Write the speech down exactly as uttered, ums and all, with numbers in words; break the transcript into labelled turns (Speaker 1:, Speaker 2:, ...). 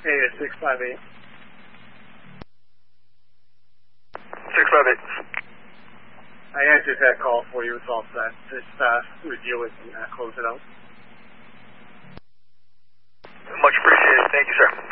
Speaker 1: Hey, it's six five eight.
Speaker 2: six five eight.
Speaker 1: I answered that call for you. It's all set. Just uh, review it and uh, close it out.
Speaker 2: Much appreciated. Thank you, sir.